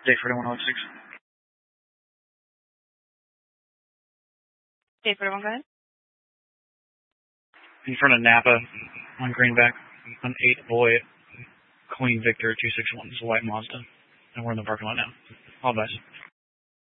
Day 4106. Day 41, go ahead. In front of Napa on Greenback on 8 Boy Queen Victor 261. It's a white Mazda. And we're in the parking lot now. All the best.